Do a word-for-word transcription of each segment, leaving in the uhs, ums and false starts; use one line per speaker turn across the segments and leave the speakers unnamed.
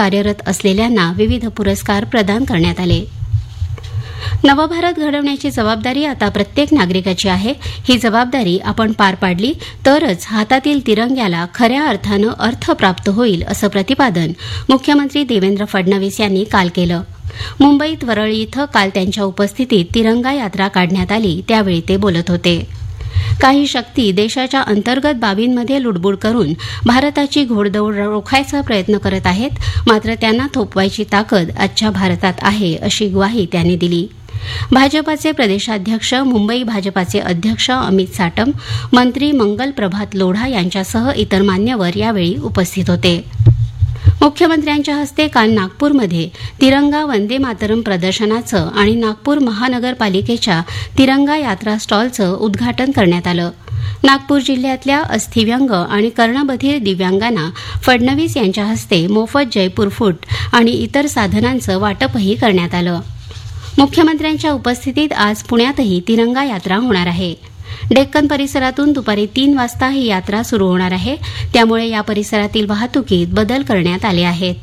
कार्यरत असलेल्यांना विविध पुरस्कार प्रदान करण्यात आले. नवभारत घडवण्याची जबाबदारी आता प्रत्येक नागरिकाची आहे. ही जबाबदारी आपण पार पाडली तरच हातातील तिरंग्याला खऱ्या अर्थानं अर्थ प्राप्त होईल, असं प्रतिपादन मुख्यमंत्री देवेंद्र फडणवीस यांनी काल केलं. मुंबईत वरळी इथं काल त्यांच्या उपस्थितीत तिरंगा यात्रा काढण्यात आली, त्यावेळी ते बोलत होते. काही शक्ती देशाच्या अंतर्गत बाबींमध्ये लुडबुड करून भारताची घोडदौड रोखायचा प्रयत्न करत आहेत, मात्र त्यांना थोपवायची ताकद आजच्या भारतात आहे, अशी ग्वाही त्यांनी दिली. भाजपाचे प्रदेशाध्यक्ष, मुंबई भाजपाचे अध्यक्ष अमित साटम, मंत्री मंगल प्रभात लोढा यांच्यासह इतर मान्यवर यावेळी उपस्थित होते. मुख्यमंत्र्यांच्या हस्ते काल नागपूरमध्ये तिरंगा वंदे मातरम प्रदर्शनाचं आणि नागपूर महानगरपालिकेच्या तिरंगा यात्रा स्टॉलचं उद्घाटन करण्यात आलं. नागपूर जिल्ह्यातल्या अस्थिव्यंग आणि कर्णबधिर दिव्यांगांना फडणवीस यांच्या हस्ते मोफत जयपूर फूट आणि इतर साधनांचं वाटपही करण्यात आलं. मुख्यमंत्र्यांच्या उपस्थितीत आज पुण्यातही तिरंगा यात्रा होणार आहे. डेक्कन परिसरातून दुपारी तीन वाजता ही यात्रा सुरू होणार आहे, त्यामुळे या परिसरातील वाहतुकीत बदल करण्यात आले आहेत.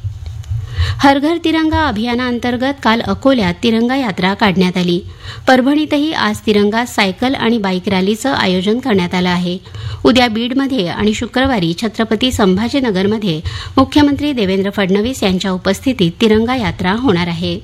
हर घर तिरंगा अभियानाअंतर्गत काल अकोल्यात तिरंगा यात्रा काढण्यात आली. परभणीतही आज तिरंगा सायकल आणि बाईक रॅलीचं आयोजन करण्यात आलं आहे. उद्या बीडमध्ये आणि शुक्रवारी छत्रपती संभाजीनगरमध्ये मुख्यमंत्री देवेंद्र फडणवीस यांच्या उपस्थितीत तिरंगा यात्रा होणार आहे.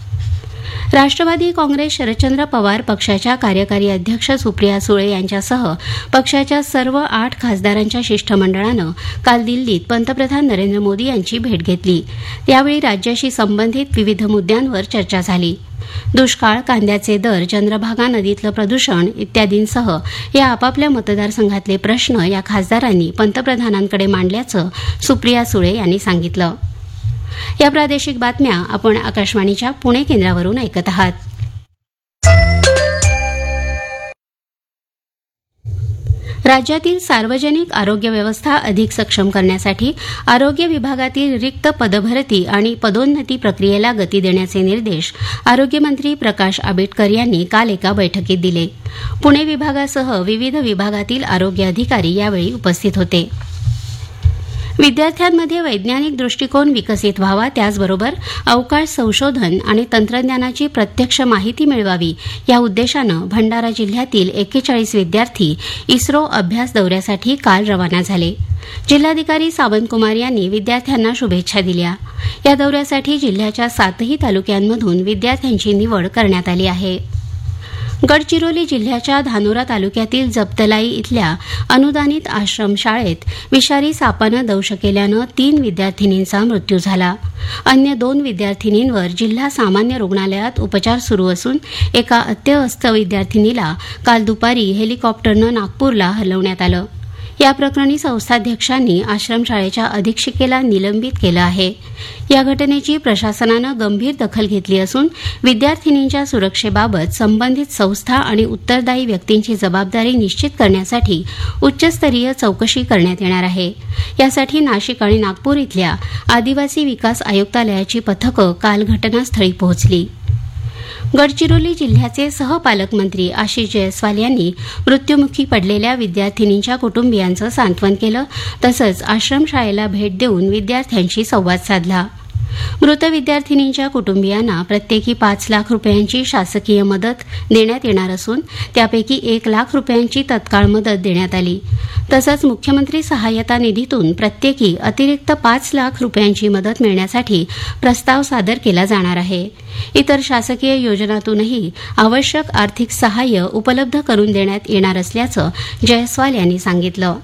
राष्ट्रवादी काँग्रेस शरदचंद्र पवार पक्षाच्या कार्यकारी अध्यक्ष सुप्रिया सुळे यांच्यासह पक्षाच्या सर्व आठ खासदारांच्या शिष्टमंडळानं काल दिल्लीत पंतप्रधान नरेंद्र मोदी यांची भेट घेतली. यावेळी राज्याशी संबंधित विविध मुद्द्यांवर चर्चा झाली. दुष्काळ, कांद्याचे दर, चंद्रभागा नदीतलं प्रदूषण इत्यादींसह या आपापल्या मतदारसंघातले प्रश्न या खासदारांनी पंतप्रधानांकडे मांडल्याचं सुप्रिया सुळे यांनी सांगितलं. या प्रादेशिक बातम्या आपण आकाशवाणीच्या पुणे केंद्रावरून ऐकत आहात. राज्यातील सार्वजनिक आरोग्य व्यवस्था अधिक सक्षम करण्यासाठी आरोग्य विभागातील रिक्त पदभरती आणि पदोन्नती प्रक्रियेला गती देण्याचे निर्देश आरोग्यमंत्री प्रकाश आंबेडकर यांनी काल एका बैठकीत दिले. पुणे विभागासह विविध विभागातील आरोग्य अधिकारी यावेळी उपस्थित होते. विद्यार्थ्यांमध्ये वैज्ञानिक दृष्टिकोन विकसित व्हावा, त्याचबरोबर अवकाश संशोधन आणि तंत्रज्ञानाची प्रत्यक्ष माहिती मिळवावी या उद्देशानं भंडारा जिल्ह्यातील एक्केचाळीस विद्यार्थी इस्रो अभ्यास दौऱ्यासाठी काल रवाना झाले. जिल्हाधिकारी सावंतकुमार यांनी विद्यार्थ्यांना शुभेच्छा दिल्या. या दौऱ्यासाठी जिल्ह्याच्या सातही तालुक्यांमधून विद्यार्थ्यांची निवड करण्यात आली आहे. गडचिरोली जिल्ह्याच्या धानोरा तालुक्यातील जप्तलाई इथल्या अनुदानित आश्रमशाळेत विषारी सापानं दंश केल्यानं तीन विद्यार्थिनींचा मृत्यू झाला. अन्य दोन विद्यार्थिनींवर जिल्हा सामान्य रुग्णालयात उपचार सुरू असून एका अत्यवस्थ विद्यार्थिनीला काल दुपारी हेलिकॉप्टरनं नागपूरला हलवण्यात आलं. या प्रकरणी संस्थाध्यक्षांनी आश्रमशाळेच्या अधीक्षिकेला निलंबित केलं आहे. या घटनेची प्रशासनानं गंभीर दखल घेतली असून विद्यार्थिनींच्या सुरक्षेबाबत संबंधित संस्था आणि उत्तरदायी व्यक्तींची जबाबदारी निश्चित करण्यासाठी उच्चस्तरीय चौकशी करण्यात येणार आहे. यासाठी नाशिक आणि नागपूर इथल्या आदिवासी विकास आयुक्तालयाची पथकं काल घटनास्थळी पोहोचली. गडचिरोली जिल्ह्याचे सहपालकमंत्री आशिष जयस्वाल यांनी मृत्युमुखी पडलेल्या विद्यार्थिनींच्या कुटुंबियांचं सांत्वन केलं, तसंच आश्रमशाळेला भेट देऊन विद्यार्थ्यांशी संवाद साधला. मृत विद्यार्थिनींच्या कुटुंबियांना प्रत्येकी पाच लाख रुपयांची शासकीय मदत देण्यात येणार असून त्यापैकी एक लाख रुपयांची तत्काळ मदत देण्यात आली. तसंच मुख्यमंत्री सहाय्यता निधीतून प्रत्येकी अतिरिक्त पाच लाख रुपयांची मदत मिळण्यासाठी प्रस्ताव सादर केला जाणार आहे. इतर शासकीय योजनांतूनही आवश्यक आर्थिक सहाय्य उपलब्ध करून देण्यात येणार असल्याचं जयस्वाल यांनी सांगितलं.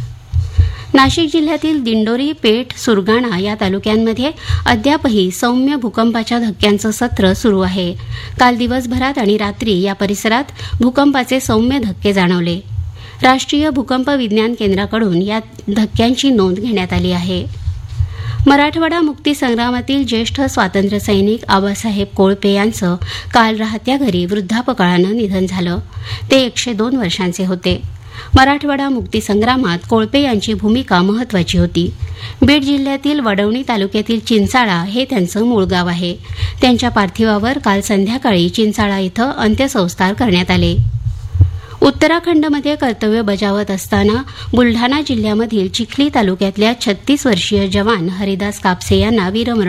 नाशिक जिल्ह्यातील दिंडोरी, पेठ, सुरगाणा या तालुक्यांमध्ये अद्यापही सौम्य भूकंपाच्या धक्क्यांचं सत्र सुरू आहे. काल दिवसभरात आणि रात्री या परिसरात भूकंपाचे सौम्य धक्के जाणवले. राष्ट्रीय भूकंप विज्ञान केंद्राकडून या धक्क्यांची नोंद घेण्यात आली आहे. मराठवाडा मुक्तीसंग्रामातील ज्येष्ठ स्वातंत्र्यसैनिक आबासाहेब कोळपे यांचं काल राहत्या घरी वृद्धापकाळानं निधन झालं. ते एकशे दोन वर्षांचे होते. मराठवाडा मुक्तीसंग्रामात कोळपे यांची भूमिका महत्वाची होती. बीड जिल्ह्यातील वडवणी तालुक्यातील चिंचाळा हे त्यांचं मूळ गाव आहे. त्यांच्या पार्थिवावर काल संध्याकाळी चिंचाळा इथं अंत्यसंस्कार करण्यात आले. उत्तराखंडमध्ये कर्तव्य बजावत असताना बुलढाणा जिल्ह्यामधील चिखली तालुक्यातल्या छत्तीस वर्षीय जवान हरिदास कापसे यांना वीरमरण